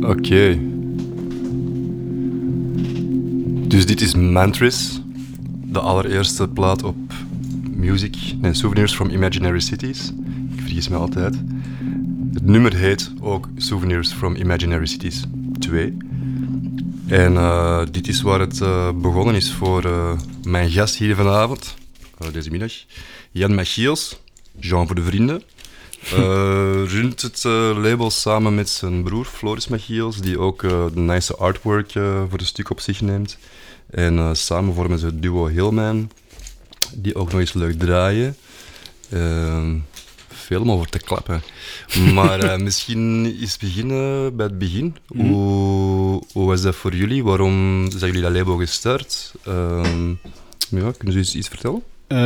Oké. Dus dit is Mantris, de allereerste plaat op Music en Souvenirs from Imaginary Cities. Ik vergis me altijd. Het nummer heet ook Souvenirs from Imaginary Cities 2. En dit is waar het begonnen is voor mijn gast hier vanavond, deze middag. Jan Machiels, Jean voor de vrienden. Runt het label samen met zijn broer Floris Machiels, die ook de nice artwork voor het stuk op zich neemt. En samen vormen ze het duo Hillman, die ook nog eens leuk draaien. Veel om over te klappen. Maar misschien eens beginnen bij het begin. Hoe was dat voor jullie? Waarom zijn jullie dat label gestart? Ja, kunnen ze iets vertellen?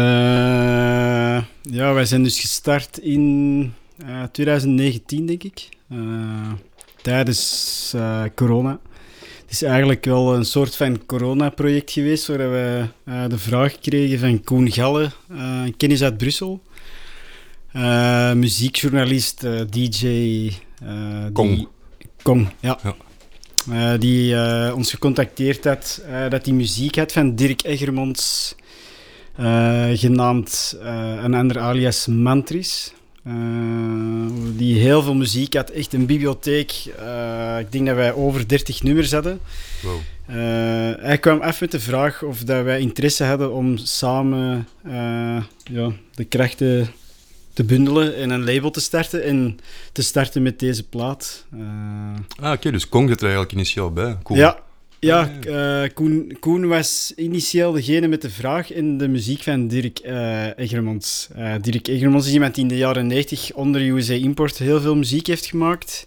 Ja, wij zijn dus gestart in 2019, denk ik. Tijdens corona. Het is eigenlijk wel een soort van corona-project geweest, waar we de vraag kregen van Koen Galle, kennis uit Brussel. Muziekjournalist, DJ. Kong, ja. Die ons gecontacteerd had, dat hij muziek had van Dirk Egermonds, genaamd een ander alias Mantris. Die heel veel muziek had, echt een bibliotheek. Ik denk dat wij over 30 nummers hadden. Wow. Hij kwam af met de vraag of dat wij interesse hadden om samen de krachten te bundelen en een label te starten. En te starten met deze plaat. Oké, dus Kong zit er eigenlijk initieel bij. Cool. Ja, Koen was initieel degene met de vraag in de muziek van Dirk Egermonds. Dirk Egermonds is iemand die in de jaren 90 onder USA Import heel veel muziek heeft gemaakt.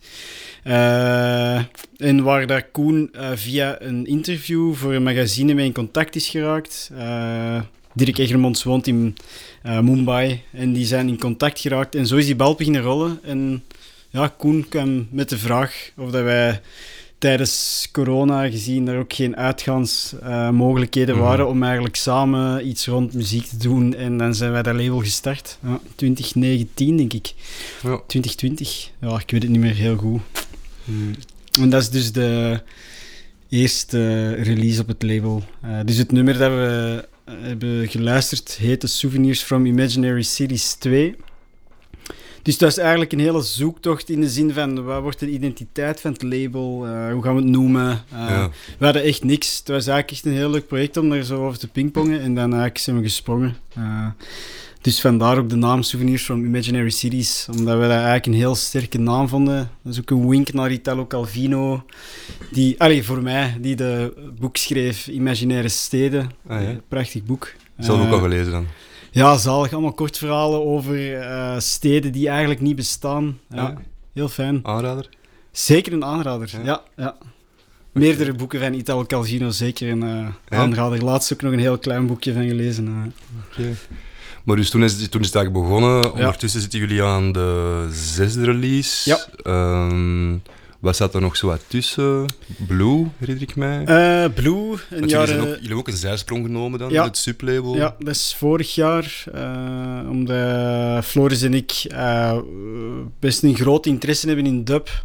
En waar dat Koen via een interview voor een magazine mee in contact is geraakt. Dirk Egermonds woont in Mumbai en die zijn in contact geraakt. En zo is die bal beginnen rollen. En ja, Koen kwam met de vraag of dat wij tijdens corona, gezien er ook geen uitgaansmogelijkheden waren, om eigenlijk samen iets rond muziek te doen. En dan zijn wij dat label gestart. 2019, denk ik. Ja. 2020. Ja, ik weet het niet meer heel goed. En dat is dus de eerste release op het label. Dus het nummer dat we hebben geluisterd heette Souvenirs from Imaginary Cities 2. Dus dat is eigenlijk een hele zoektocht in de zin van wat wordt de identiteit van het label, hoe gaan we het noemen. We hadden echt niks. Het was eigenlijk echt een heel leuk project om daar zo over te pingpongen en dan eigenlijk zijn we gesprongen. Dus vandaar ook de naam Souvenirs from Imaginary Cities, omdat we dat eigenlijk een heel sterke naam vonden. Dat is ook een wink naar Italo Calvino, voor mij, die de boek schreef, Imaginaire Steden. Prachtig boek. Zelf ook al gelezen dan? Ja, zalig. Allemaal kortverhalen over steden die eigenlijk niet bestaan. Ja, heel fijn. Aanrader? Zeker een aanrader, ja. Meerdere boeken van Italo Calvino, zeker een aanrader. Laatst ook nog een heel klein boekje van gelezen. Okay. Maar dus toen is het eigenlijk begonnen. Ondertussen zitten jullie aan de 6e release. Ja. Wat zat er nog zo wat tussen? Blue, herinner ik mij? Blue. Jullie hebben ook een zijsprong genomen dan, het sublabel. Ja, dat is vorig jaar. Omdat Floris en ik best een groot interesse hebben in dub.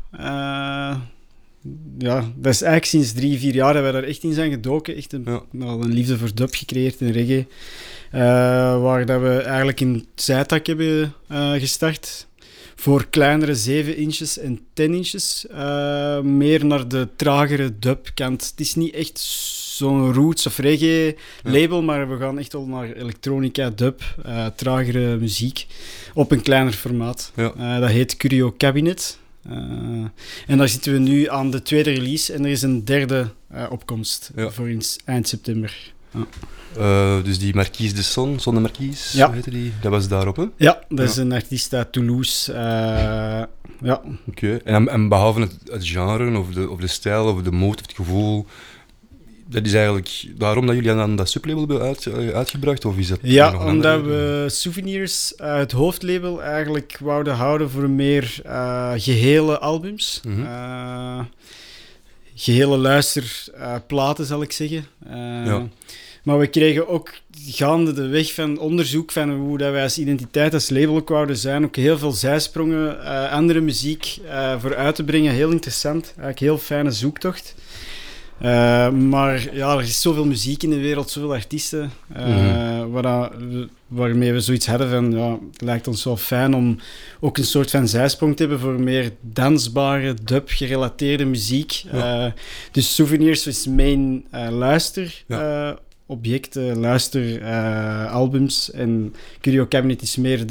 Dat is eigenlijk sinds 3-4 jaar dat wij daar echt in zijn gedoken. Echt een liefde voor dub gecreëerd in reggae. Waar dat we eigenlijk een zijtak hebben gestart. Voor kleinere 7 inches en 10 inches. Meer naar de tragere dubkant. Het is niet echt zo'n roots of reggae label, maar we gaan echt wel naar elektronica, dub, tragere muziek. Op een kleiner formaat. Ja. Dat heet Curio Cabinet. En daar zitten we nu aan de 2e release. En er is een 3e opkomst voor eind september. Ja. Dus die Marquise de Son, Son de Marquise, hoe heette die? Dat was daarop, hè? Ja, dat is een artiest uit Toulouse. Oké. En behalve het genre, of de stijl, of de mood, of het gevoel, dat is eigenlijk daarom dat jullie aan dat sublabel hebben uitgebracht? Of is dat omdat we Souvenirs, het hoofdlabel, eigenlijk wouden houden voor meer gehele albums. Gehele luisterplaten, zal ik zeggen. Maar we kregen ook gaande de weg van onderzoek van hoe dat wij als identiteit, als label ook wouden zijn, ook heel veel zijsprongen, andere muziek voor uit te brengen. Heel interessant, eigenlijk heel fijne zoektocht. Maar ja, er is zoveel muziek in de wereld, zoveel artiesten, waarmee we zoiets hadden van, ja, het lijkt ons wel fijn om ook een soort van zijsprong te hebben voor meer dansbare, dub-gerelateerde muziek. Ja. Dus Souvenirs is main objecten, luisteralbums en Curio Cabinet is meer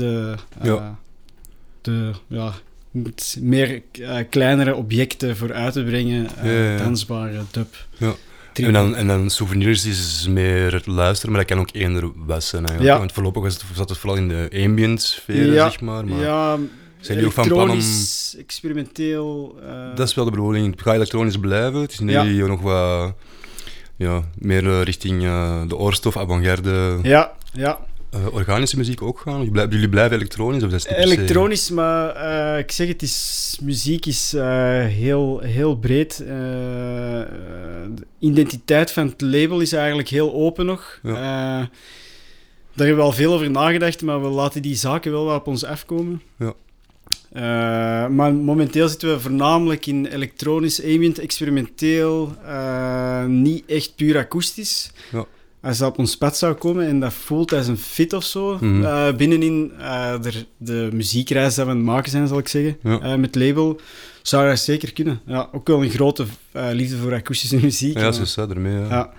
meer kleinere objecten voor uit te brengen, dansbare dub. Ja. En dan Souvenirs is meer het luisteren, maar dat kan ook eender was zijn eigenlijk. Ja. Want voorlopig zat het vooral in de ambient sfeer, zeg maar. Ja, zijn jullie ook van plan om... experimenteel... Dat is wel de bedoeling. Het gaat elektronisch blijven. Het is nu nog wat... Ja, meer richting de oorstof, avant-garde... Ja. Organische muziek ook gaan? Jullie blijven elektronisch? Of dat is niet elektronisch, maar ik zeg het, muziek is heel breed. De identiteit van het label is eigenlijk heel open nog. Ja. Daar hebben we al veel over nagedacht, maar we laten die zaken wel wat op ons afkomen. Ja. Maar momenteel zitten we voornamelijk in elektronisch, ambient, experimenteel, niet echt puur akoestisch. Ja. Als dat op ons pad zou komen en dat voelt als een fit of zo, binnenin de muziekreis dat we aan het maken zijn, zal ik zeggen, met label, zou dat zeker kunnen. Ja, ook wel een grote liefde voor akoestische muziek. Ja, zo is dat ermee.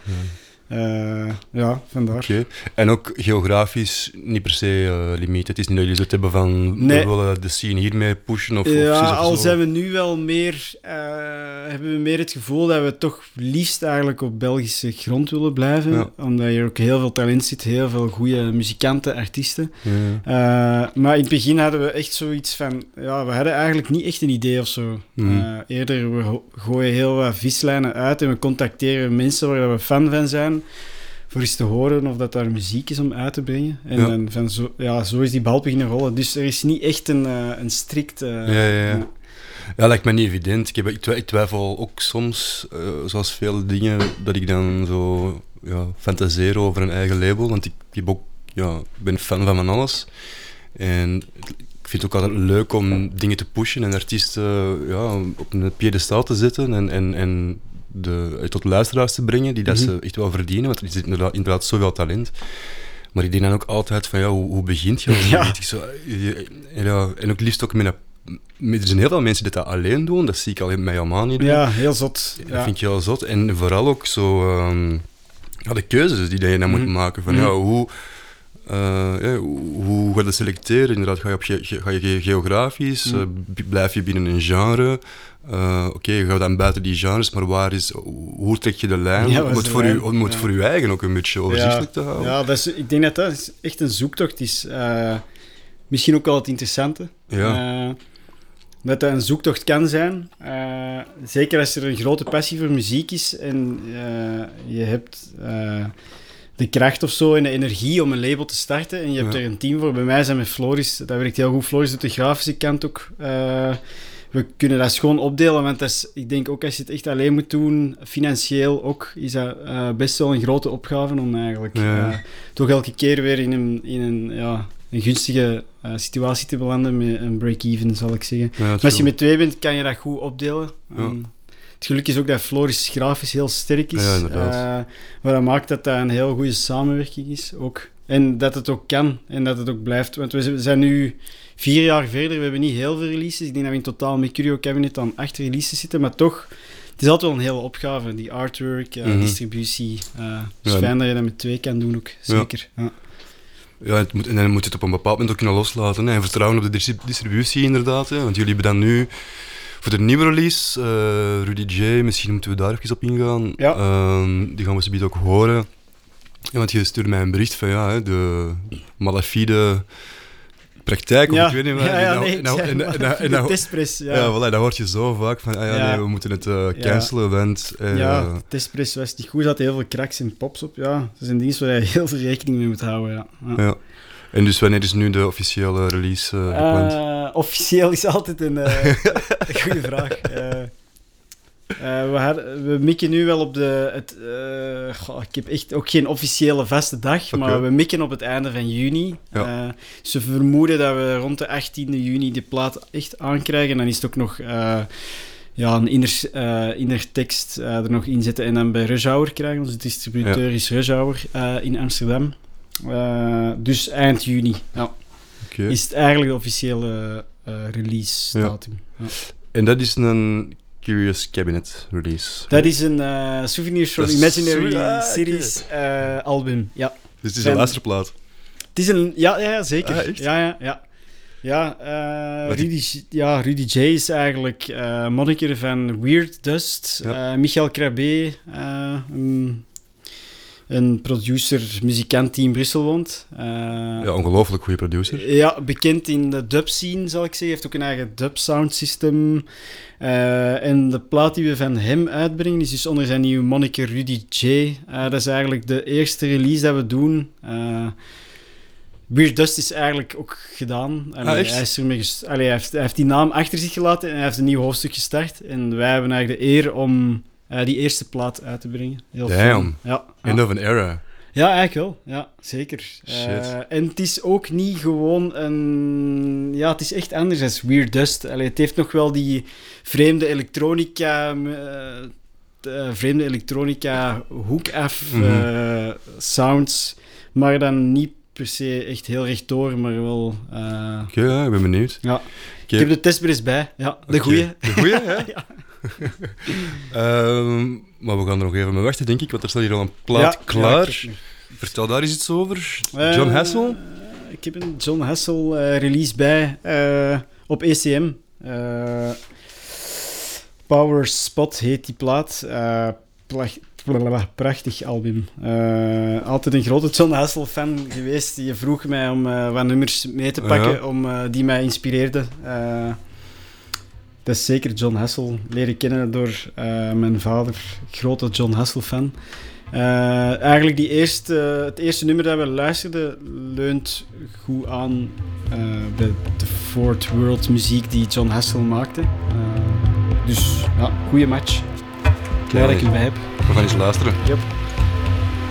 Vandaar. Okay. En ook geografisch niet per se limiet. Het is niet dat jullie het hebben van we willen de scene hiermee pushen of al zijn we nu wel meer hebben we meer het gevoel dat we toch liefst eigenlijk op Belgische grond willen blijven, omdat hier ook heel veel talent zit, heel veel goede muzikanten, artiesten. Maar in het begin hadden we echt zoiets van, we hadden eigenlijk niet echt een idee of zo. Eerder, we gooien heel wat vislijnen uit en we contacteren mensen waar we fan van zijn, voor eens te horen of dat daar muziek is om uit te brengen. En dan van zo is die bal beginnen rollen. Dus er is niet echt een strikt... Ja, lijkt me niet evident. Ik twijfel ook soms, zoals veel dingen, dat ik dan zo fantaseer over een eigen label. Want ik ben fan van alles. En ik vind het ook altijd leuk om dingen te pushen en artiesten op een piedestaal te zetten en tot luisteraars te brengen, die dat ze echt wel verdienen, want er is inderdaad zoveel talent. Maar ik denk dan ook altijd van, hoe begint je? En ook liefst ook er zijn heel veel mensen die dat alleen doen, dat zie ik al bij Yaman niet doen. Ja, heel zot. Dat vind ik heel zot. En vooral ook zo, de keuzes die je dan moet maken, van hoe ga je dat selecteren? Inderdaad, ga je geografisch, blijf je binnen een genre? Ga je dan buiten die genres, maar hoe trek je de lijn om het voor je eigen ook een beetje overzichtelijk te houden? Ja, ik denk dat echt een zoektocht is. Misschien ook wel het interessante. Dat een zoektocht kan zijn. Zeker als er een grote passie voor muziek is en je hebt de kracht of zo en de energie om een label te starten en je hebt er een team voor. Bij mij zijn met Floris, dat werkt heel goed. Floris doet de grafische kant ook. We kunnen dat gewoon opdelen, want ik denk ook als je het echt alleen moet doen, financieel ook, is dat best wel een grote opgave om eigenlijk toch elke keer weer in een gunstige situatie te belanden met een break-even, zal ik zeggen. Ja, maar als je met twee bent, kan je dat goed opdelen. Het geluk is ook dat Floris grafisch heel sterk is. Maar dat maakt dat een heel goede samenwerking is ook. En dat het ook kan en dat het ook blijft. Want we zijn nu 4 jaar verder, we hebben niet heel veel releases. Ik denk dat we in totaal met Curio Cabinet aan 8 releases zitten, maar toch, het is altijd wel een hele opgave. Die artwork, distributie. Het is fijn dat je dat met 2 kan doen ook, zeker. En dan moet je het op een bepaald moment ook kunnen loslaten. En vertrouwen op de distributie inderdaad. Want jullie hebben dan nu voor de nieuwe release, Rudy J, misschien moeten we daar even op ingaan. Die gaan we zometeen ook horen. Want je stuurde mij een bericht van de malafide praktijk, of ik weet niet wat. De testpress. Dat hoort je zo vaak van, we moeten het cancelen, want... de testpress was niet goed, er zaten heel veel cracks en pops op. Ja, dat zijn dingen waar je heel veel rekening mee moet houden. Ja. En dus wanneer is nu de officiële release gepland? Officieel is altijd een goede vraag. We mikken nu wel op ik heb echt ook geen officiële vaste dag, maar we mikken op het einde van juni. Ja. Ze vermoeden dat we rond de 18e juni de plaat echt aankrijgen. En dan is het ook nog een inner tekst er nog in zetten en dan bij Rush Hour krijgen. Onze distributeur is Rush Hour in Amsterdam. Dus eind juni is het eigenlijk de officiële release datum. Ja. En dat is een Curious Cabinet release. Dat is een Souvenirs from Imaginary Cities album, ja. Dus het is een luisterplaat? Het is een... Ja, zeker. Ah, echt? Ja, Rudy J is eigenlijk moniker van Weird Dust. Ja. Michael Crabé, een producer, muzikant die in Brussel woont. Ongelooflijk goede producer. Ja, bekend in de dub scene, zal ik zeggen. Hij heeft ook een eigen dub sound system. En de plaat die we van hem uitbrengen is dus onder zijn nieuwe moniker Rudy J. Dat is eigenlijk de eerste release dat we doen. Weird Dust is eigenlijk ook gedaan. Hij heeft die naam achter zich gelaten en hij heeft een nieuw hoofdstuk gestart. En wij hebben eigenlijk de eer om die eerste plaat uit te brengen. Heel Damn. Ja. End of an era. Ja, eigenlijk wel. Ja, zeker. Shit. En het is ook niet gewoon een... Ja, het is echt anders dan Weird Dust. Het heeft nog wel die vreemde elektronica hoek-af sounds, maar dan niet per se echt heel rechtdoor, maar wel... Oké, ik ben benieuwd. Ja. Ik heb de test er eens bij. Ja, de goeie. De goeie, hè? Ja. Maar we gaan er nog even mee wachten, denk ik, want er staat hier al een plaat klaar. Vertel daar eens iets over. John Hassel? Ik heb een John Hassel release bij op ECM. Power Spot heet die plaat. Prachtig album. Altijd een grote John Hassel fan geweest. Je vroeg mij om wat nummers mee te pakken, die mij inspireerden. Dat is zeker John Hassel. Leren kennen door mijn vader. Grote John Hassel fan. Eigenlijk het eerste nummer dat we luisterden leunt goed aan bij de Fourth World muziek die John Hassel maakte. Dus ja, goede match. Blij dat ik erbij heb. We gaan eens luisteren. Yep.